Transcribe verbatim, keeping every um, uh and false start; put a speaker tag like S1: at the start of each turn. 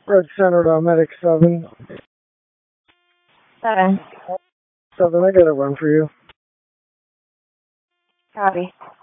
S1: Red Center to Medic seven.
S2: Seven.
S1: seven, I got a run for you.
S2: Copy.